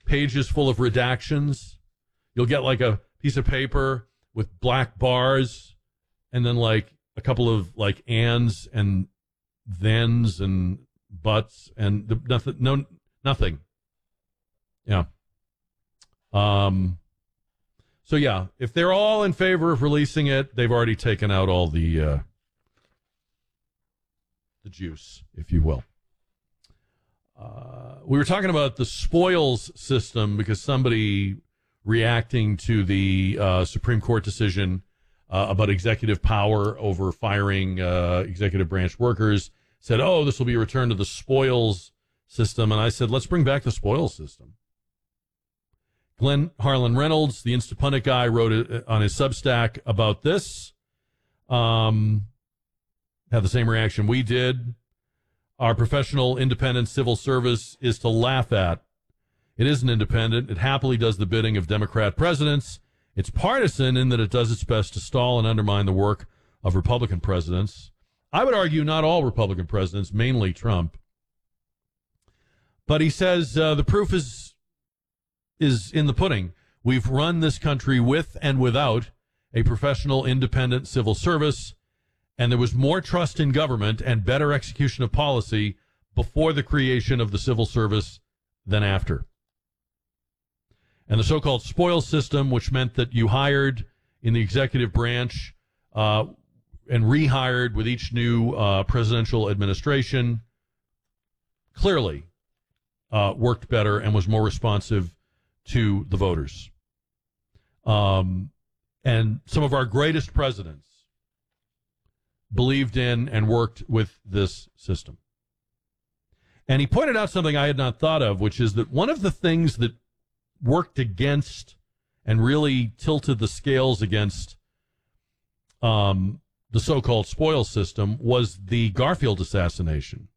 pages full of redactions. You'll get like a piece of paper with black bars and then like a couple of like ands and thens and buts and nothing. Yeah. So yeah, if they're all in favor of releasing it, they've already taken out all the juice, if you will. We were talking about the spoils system because somebody reacting to the Supreme Court decision about executive power over firing executive branch workers said, oh, this will be a return to the spoils system. And I said, let's bring back the spoils system. Glenn Harlan Reynolds, the Instapundit guy, wrote it on his Substack about this. Had the same reaction we did. Our professional independent civil service is to laugh at. It isn't independent. It happily does the bidding of Democrat presidents. It's partisan in that it does its best to stall and undermine the work of Republican presidents. I would argue not all Republican presidents, mainly Trump. But he says the proof is in the pudding. We've run this country with and without a professional independent civil service, and there was more trust in government and better execution of policy before the creation of the civil service than after. And the so-called spoils system, which meant that you hired in the executive branch and rehired with each new presidential administration, clearly worked better and was more responsive to the voters. And some of our greatest presidents believed in and worked with this system. And he pointed out something I had not thought of, which is that one of the things that worked against and really tilted the scales against the so-called spoils system was the Garfield assassination.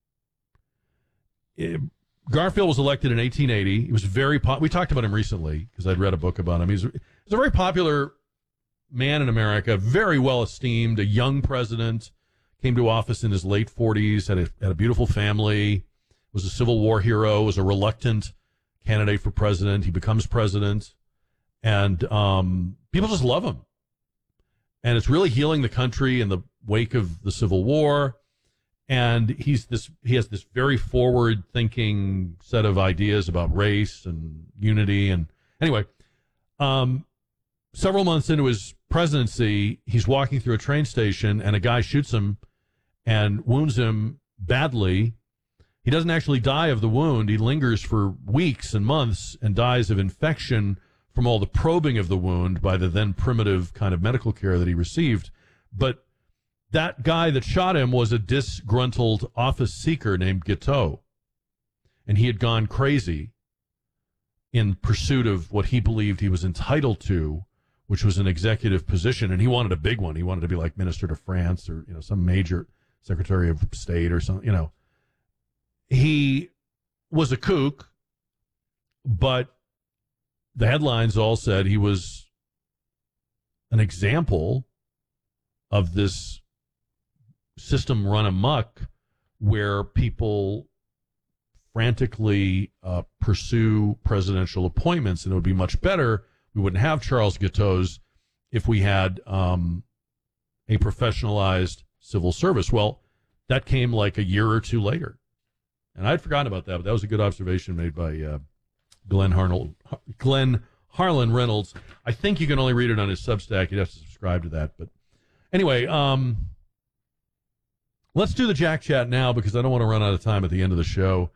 Garfield was elected in 1880. He was we talked about him recently because I'd read a book about him. He's a very popular man in America, very well esteemed, a young president, came to office in his late 40s, had a beautiful family, was a Civil War hero, was a reluctant candidate for president. He becomes president, and people just love him. And it's really healing the country in the wake of the Civil War. And he has this very forward-thinking set of ideas about race and unity. And anyway, several months into his presidency, he's walking through a train station, and a guy shoots him and wounds him badly. He doesn't actually die of the wound. He lingers for weeks and months and dies of infection from all the probing of the wound by the then primitive kind of medical care that he received. But that guy that shot him was a disgruntled office seeker named Guiteau, and he had gone crazy in pursuit of what he believed he was entitled to, which was an executive position, and he wanted a big one. He wanted to be like Minister to France or some major Secretary of State or something. He was a kook, but the headlines all said he was an example of this system run amok where people frantically pursue presidential appointments, and it would be much better. We wouldn't have Charles Guiteau's if we had a professionalized civil service. Well, that came like a year or two later. And I'd forgotten about that, but that was a good observation made by Glenn Harlan Reynolds. I think you can only read it on his Substack. You'd have to subscribe to that. But anyway, let's do the Jack Chat now because I don't want to run out of time at the end of the show.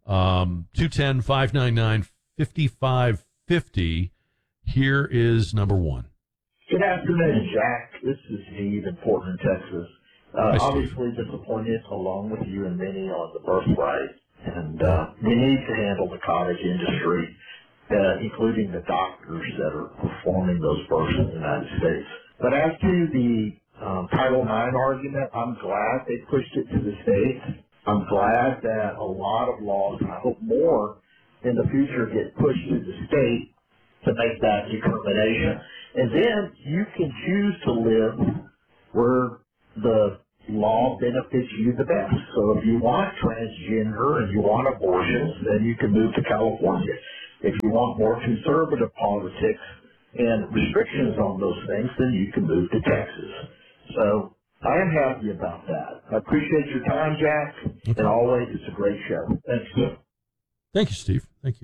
210-599-5550. Here is number one. Good afternoon, Jack. This is Steve in Portland, Texas. Obviously disappointed, along with you and many, on the birthright. And we need to handle the cottage industry, including the doctors that are performing those births in the United States. But as to the Title IX argument, I'm glad they pushed it to the states. I'm glad that a lot of laws, and I hope more in the future, get pushed to the state to make that determination. And then you can choose to live where the law benefits you the best. So if you want transgender and you want abortions, then you can move to California. If you want more conservative politics and restrictions on those things, then you can move to Texas. So I am happy about that. I appreciate your time, Jack, and always it's a great show. Thanks. Thank you, Steve. Thank you.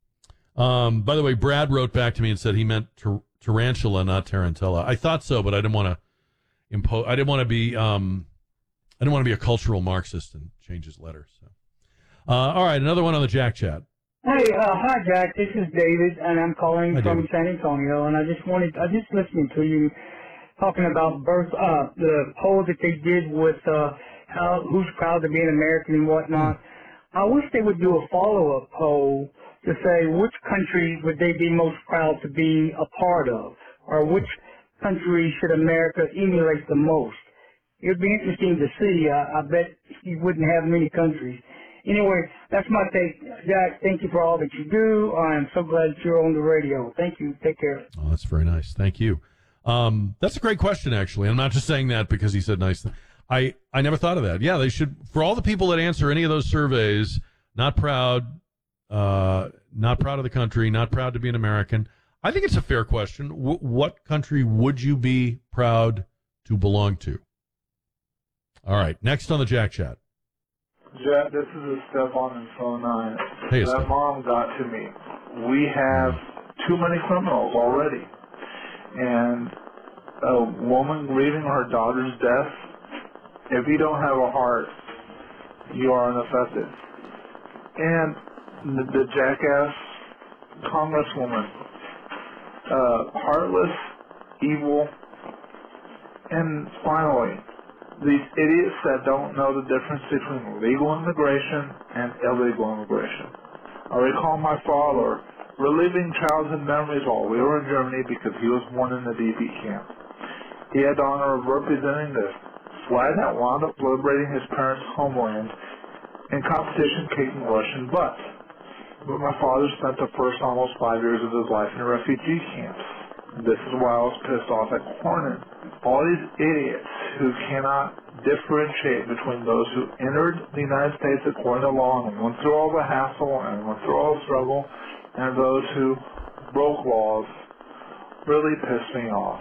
By the way, Brad wrote back to me and said he meant tarantula, not tarantella. I thought so, but I didn't want to impose. I didn't want to be. I didn't want to be a cultural Marxist and change his letter. So, all right, another one on the Jack Chat. Hey, hi Jack. This is David, and I'm calling from David. San Antonio. And I just listening to you talking about the poll that they did with who's proud to be an American and whatnot. I wish they would do a follow-up poll to say which country would they be most proud to be a part of, or which country should America emulate the most. It would be interesting to see. I bet you wouldn't have many countries. Anyway, that's my take. Jack, thank you for all that you do. I'm so glad that you're on the radio. Thank you. Take care. Oh, that's very nice. Thank you. That's a great question, actually. I'm not just saying that because he said nice things. I never thought of that. Yeah, they should, for all the people that answer any of those surveys, not proud of the country, not proud to be an American. I think it's a fair question. What country would you be proud to belong to? All right, next on the Jack Chat. Jack, this is Stefan in phone 9. Hey, that Stefan. mom got to me. We have too many criminals already. And a woman grieving her daughter's death, if you don't have a heart, you are unaffected. And the jackass congresswoman, heartless, evil, and finally, these idiots that don't know the difference between legal immigration and illegal immigration. I recall my father reliving childhood memories while we were in Germany because he was born in the DP camp. He had the honor of representing the flag that wound up liberating his parents' homeland in competition kicking Russian butt. But my father spent the first almost 5 years of his life in refugee camps. This is why I was pissed off at Cornyn. All these idiots who cannot differentiate between those who entered the United States according to law and went through all the hassle and went through all the struggle, and those who broke laws really pissed me off.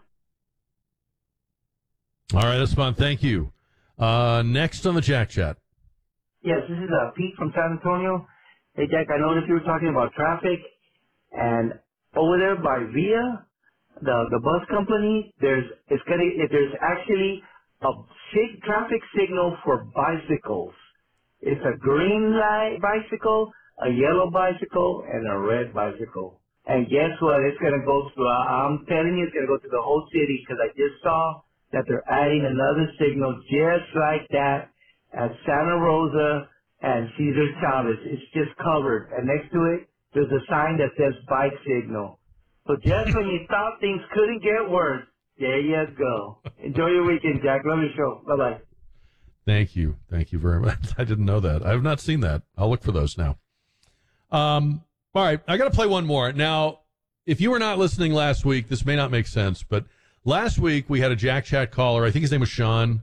All right, that's fun. Thank you. Next on the Jack Chat. Yes, this is Pete from San Antonio. Hey, Jack, I noticed you were talking about traffic, and over there by VIA, the bus company, there's actually a traffic signal for bicycles. It's a green light bicycle, a yellow bicycle, and a red bicycle. And guess what? It's going to go through, I'm telling you, it's going to go through the whole city because I just saw that they're adding another signal just like that at Santa Rosa and Cesar Chavez. It's just covered. And next to it, there's a sign that says bike signal. So just when you thought things couldn't get worse, there you go. Enjoy your weekend, Jack. Love your show. Bye-bye. Thank you. Thank you very much. I didn't know that. I have not seen that. I'll look for those now. All right. I got to play one more. Now, if you were not listening last week, this may not make sense, but last week we had a Jack Chat caller. I think his name was Sean.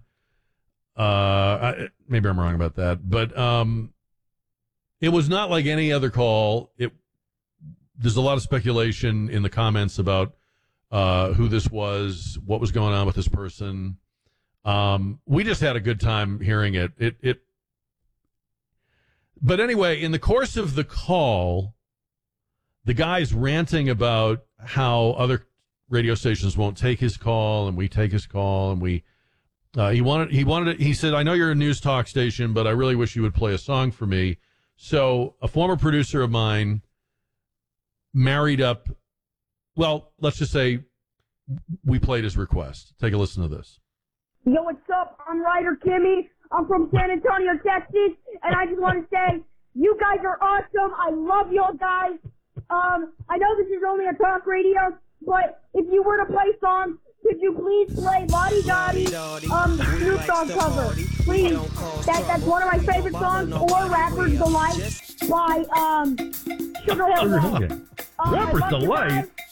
Maybe I'm wrong about that, but it was not like any other call. There's a lot of speculation in the comments about who this was, what was going on with this person. We just had a good time hearing it. But anyway, in the course of the call, the guy's ranting about how other radio stations won't take his call, and we take his call, and he said, I know you're a news talk station, but I really wish you would play a song for me. So a former producer of mine married up, well, let's just say we played his request. Take a listen to this. Yo, what's up? I'm Ryder Kimmy. I'm from San Antonio, Texas, and I just want to say, you guys are awesome. I love y'all guys. I know this is only a talk radio, but if you were to play songs, could you please play Lottie Dottie, Snoop Dogg cover? Please. That's one of my favorite songs, or Rapper's Delight by Sugar Hill Gang. Rapper's Delight?